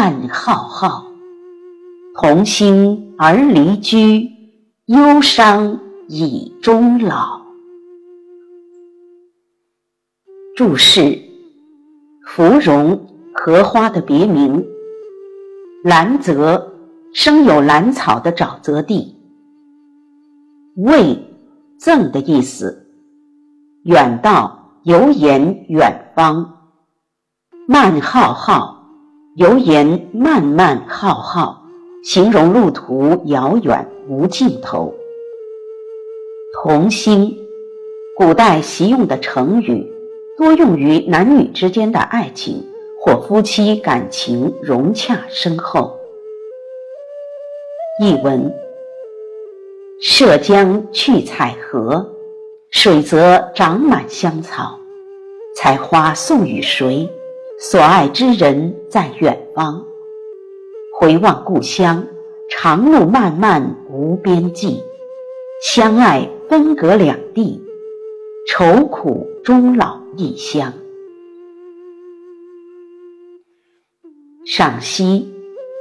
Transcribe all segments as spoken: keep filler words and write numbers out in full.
漫浩浩，同心而离居，忧伤以终老。注释：芙蓉，荷花的别名。兰泽，生有兰草的沼泽地。慰，赠的意思。远道，游言远方。漫浩浩，游言漫漫浩浩，形容路途遥远无尽头。同心，古代习用的成语，多用于男女之间的爱情或夫妻感情融洽深厚。译文：涉江去采荷，水泽长满香草。采花送与谁？所爱之人在远方。回望故乡，长路漫漫无边际。相爱分隔两地，愁苦终老异乡。赏析：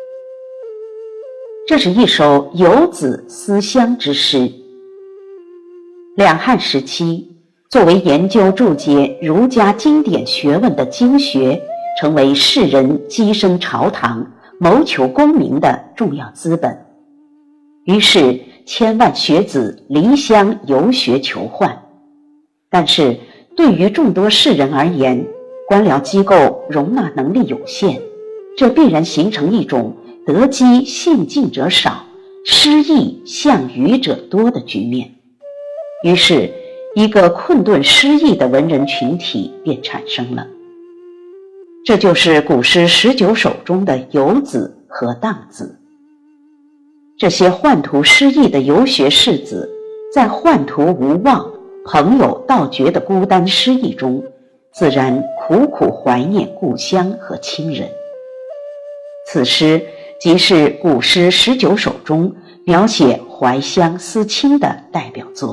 这是一首游子思乡之诗。两汉时期，作为研究注解儒家经典学问的经学，成为士人跻身朝堂、谋求功名的重要资本。于是千万学子离乡游学求换。但是对于众多士人而言，官僚机构容纳能力有限，这必然形成一种得机兴尽者少，失意向愚者多的局面。于是一个困顿失意的文人群体便产生了。这就是古诗十九首中的游子和荡子。这些宦途失意的游学士子，在宦途无望、朋友道绝的孤单失意中，自然苦苦怀念故乡和亲人。此诗即是古诗十九首中描写怀乡思亲的代表作。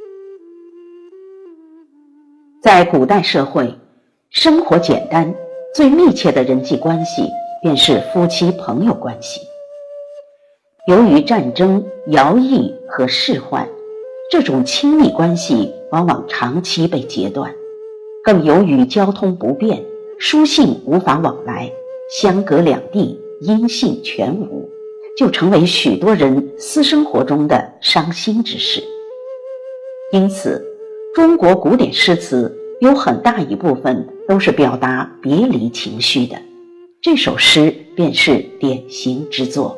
在古代社会，生活简单，最密切的人际关系便是夫妻朋友关系。由于战争、徭役和仕宦，这种亲密关系往往长期被截断，更由于交通不便，书信无法往来，相隔两地，音信全无，就成为许多人私生活中的伤心之事。因此，中国古典诗词有很大一部分都是表达别离情绪的，这首诗便是典型之作。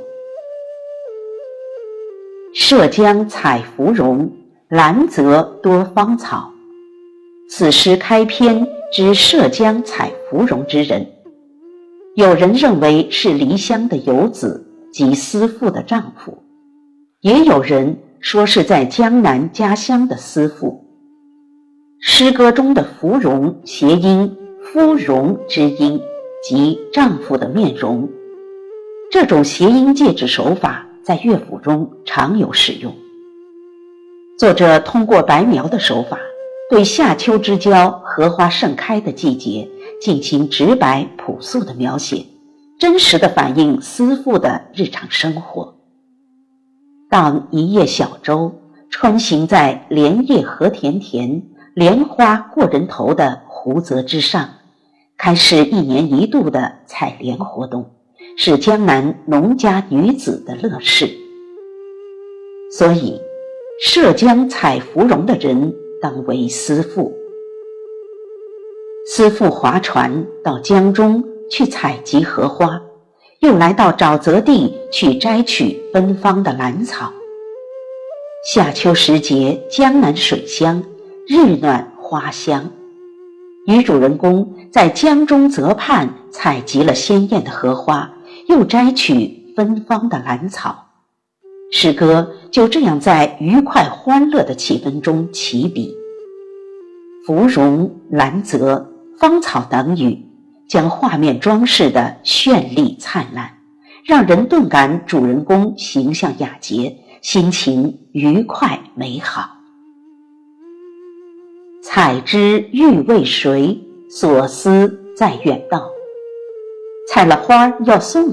涉江采芙蓉，兰泽多芳草。此诗开篇之涉江采芙蓉之人，有人认为是离乡的游子及思妇的丈夫，也有人说是在江南家乡的思妇。诗歌中的芙蓉谐音夫容之音，即丈夫的面容。这种谐音借指手法在乐府中常有使用。作者通过白描的手法，对夏秋之交荷花盛开的季节进行直白朴素的描写，真实地反映思妇的日常生活。当一叶小舟穿行在莲叶何田田、莲花过人头的湖泽之上，开始一年一度的采莲活动，是江南农家女子的乐事。所以涉江采芙蓉的人当为思妇。思妇划船到江中去采集荷花，又来到沼泽地去摘取芬芳的兰草。夏秋时节，江南水乡，日暖花香。女主人公在江中泽畔采集了鲜艳的荷花，又摘取芬芳的兰草。诗歌就这样在愉快欢乐的气氛中起笔。芙蓉、兰泽、芳草等语，将画面装饰得绚丽灿烂，让人顿感主人公形象雅洁，心情愉快美好。采之欲为谁？所思在远道。采了花要送